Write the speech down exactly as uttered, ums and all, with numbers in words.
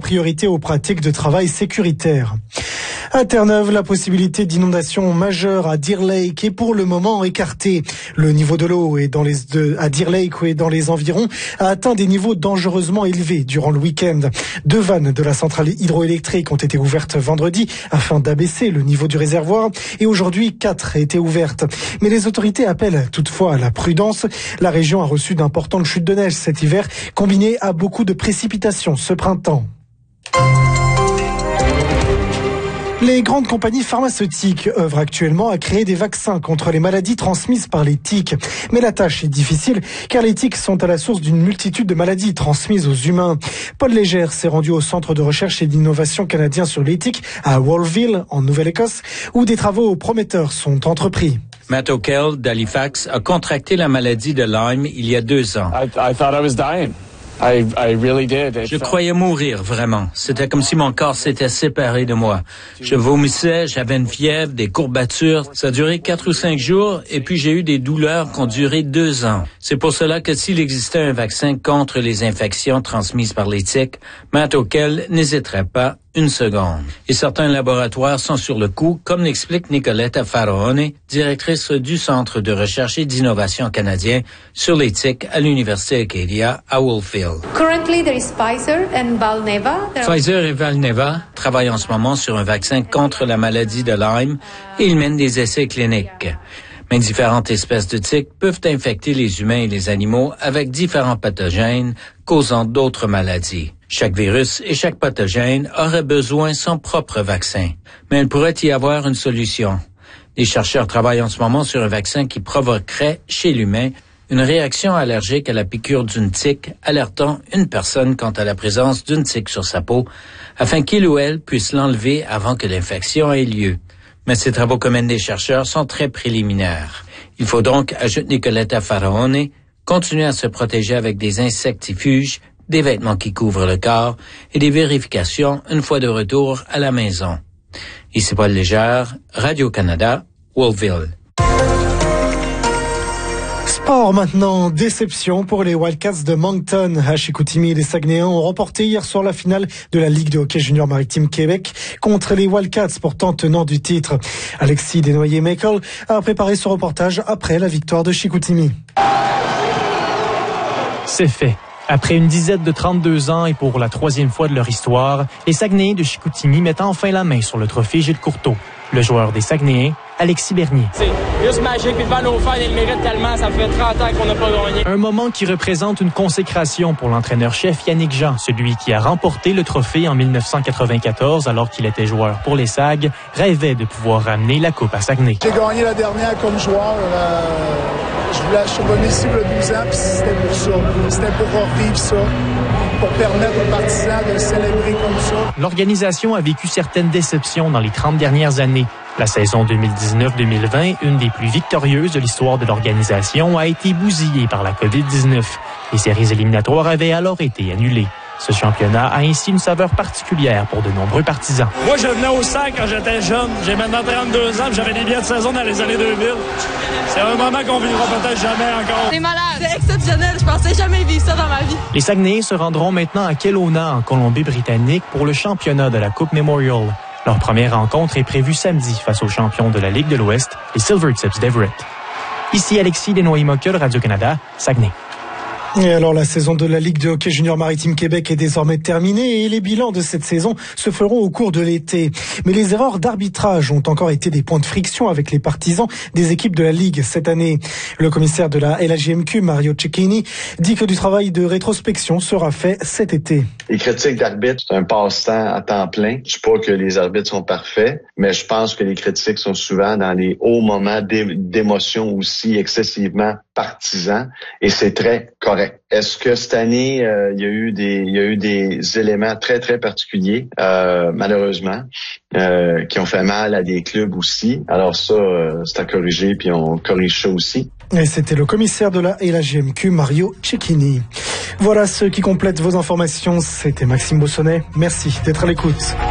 priorité aux pratiques de travail sécuritaires. À Terre-Neuve, la possibilité d'inondation majeure à Deer Lake est pour le moment écartée. Le niveau de l'eau est dans les, de, à Deer Lake et dans les environs a atteint des niveaux dangereusement élevés durant le week-end. Deux vannes de la centrale hydroélectrique ont été ouvertes vendredi afin d'abaisser le niveau du réservoir et aujourd'hui quatre étaient ouvertes. Mais les autorités appellent toutefois à la prudence. La région a reçu d'importantes chutes de neige cet hiver, combinées à beaucoup de précipitations ce printemps. Les grandes compagnies pharmaceutiques œuvrent actuellement à créer des vaccins contre les maladies transmises par les tiques. Mais la tâche est difficile car les tiques sont à la source d'une multitude de maladies transmises aux humains. Paul Légère s'est rendu au Centre de recherche et d'innovation canadien sur les tiques à Wolfville, en Nouvelle-Écosse, où des travaux prometteurs sont entrepris. Matt O'Kell d'Halifax a contracté la maladie de Lyme il y a deux ans. I, I thought I was dying. I, I really did. Je croyais mourir, vraiment. C'était comme si mon corps s'était séparé de moi. Je vomissais, j'avais une fièvre, des courbatures. Ça a duré quatre ou cinq jours et puis j'ai eu des douleurs qui ont duré deux ans. C'est pour cela que s'il existait un vaccin contre les infections transmises par les tiques, Matt O'Kell n'hésiterait pas une seconde. Et certains laboratoires sont sur le coup, comme l'explique Nicoletta Faraone, directrice du Centre de recherche et d'innovation canadien sur les tiques à l'Université Acadia à Wolfville. Currently, there is Pfizer and Valneva. Pfizer et Valneva travaillent en ce moment sur un vaccin contre la maladie de Lyme et ils mènent des essais cliniques. Mais différentes espèces de tiques peuvent infecter les humains et les animaux avec différents pathogènes causant d'autres maladies. Chaque virus et chaque pathogène aurait besoin de son propre vaccin. Mais il pourrait y avoir une solution. Les chercheurs travaillent en ce moment sur un vaccin qui provoquerait chez l'humain une réaction allergique à la piqûre d'une tique, alertant une personne quant à la présence d'une tique sur sa peau, afin qu'il ou elle puisse l'enlever avant que l'infection ait lieu. Mais ces travaux que mènent les chercheurs sont très préliminaires. Il faut donc, ajoute Nicoletta Faraone, continuer à se protéger avec des insectifuges, des vêtements qui couvrent le corps et des vérifications une fois de retour à la maison. Ici Paul Légère, Radio-Canada, Wolfville. Sport maintenant, déception pour les Wildcats de Moncton. À Chicoutimi, les Saguenayens ont remporté hier soir la finale de la Ligue de hockey junior maritime Québec contre les Wildcats, pourtant tenants du titre. Alexis Desnoyers-Michael a préparé ce reportage après la victoire de Chicoutimi. C'est fait. Après une dizaine de trente-deux ans et pour la troisième fois de leur histoire, les Saguenayens de Chicoutimi mettent enfin la main sur le trophée Gilles Courteau. Le joueur des Saguenayens, Alexis Bernier. C'est juste magique, puis devant nos fans, ils le méritent tellement, ça fait trente ans qu'on n'a pas gagné. Un moment qui représente une consécration pour l'entraîneur-chef Yannick Jean, celui qui a remporté le trophée en dix-neuf cent quatre-vingt-quatorze alors qu'il était joueur pour les Sags, rêvait de pouvoir ramener la coupe à Saguenay. J'ai gagné la dernière comme joueur. Euh, je voulais je suis revenu ici il y a douze ans, puis c'était pour ça. C'était pour revivre ça, pour permettre aux partisans de le célébrer comme ça. L'organisation a vécu certaines déceptions dans les trente dernières années. La saison deux mille dix-neuf deux mille vingt, une des plus victorieuses de l'histoire de l'organisation, a été bousillée par la covid dix-neuf. Les séries éliminatoires avaient alors été annulées. Ce championnat a ainsi une saveur particulière pour de nombreux partisans. Moi, je venais au S A C quand j'étais jeune. J'ai maintenant trente-deux ans et j'avais des billets de saison dans les années deux mille. C'est un moment qu'on vivra peut-être jamais encore. C'est malade. C'est exceptionnel. Je pensais jamais vivre ça dans ma vie. Les Saguenayens se rendront maintenant à Kelowna, en Colombie-Britannique, pour le championnat de la Coupe Memorial. Leur première rencontre est prévue samedi face aux champions de la Ligue de l'Ouest, les Silvertips d'Everett. Ici Alexis Desnoyers-Michael, Radio-Canada, Saguenay. Et alors, la saison de la Ligue de hockey junior maritime Québec est désormais terminée et les bilans de cette saison se feront au cours de l'été. Mais les erreurs d'arbitrage ont encore été des points de friction avec les partisans des équipes de la Ligue cette année. Le commissaire de la L A J M Q, Mario Cecchini, dit que du travail de rétrospection sera fait cet été. Les critiques d'arbitres, c'est un passe-temps à temps plein. Je dis pas que les arbitres sont parfaits, mais je pense que les critiques sont souvent dans les hauts moments d'émotion aussi excessivement partisans et c'est très correct. Est-ce que cette année, euh, il y a eu des, il y a eu des éléments très, très particuliers, euh, malheureusement, euh, qui ont fait mal à des clubs aussi. Alors ça, euh, c'est à corriger, puis on corrige ça aussi. Et c'était le commissaire de la L A J M Q, Mario Cecchini. Voilà ce qui complète vos informations. C'était Maxime Beausonnet. Merci d'être à l'écoute.